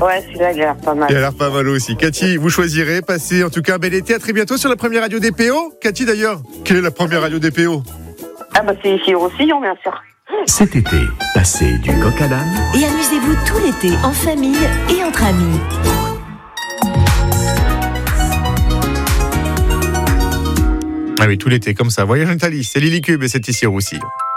Ouais, celui-là, il a l'air pas mal. Il a l'air pas mal aussi. Cathy, vous choisirez. Passez en tout cas un bel été. À très bientôt sur la première radio DPO. Cathy d'ailleurs, quelle est la première radio DPO? Ah bah c'est ici au Roussillon, bien sûr. Cet été, passez du coq à l'âne Et amusez-vous tout l'été en famille et entre amis. Ah oui, tout l'été comme ça. Voyage en Italie, c'est Lily Cube et c'est ici au Roussillon.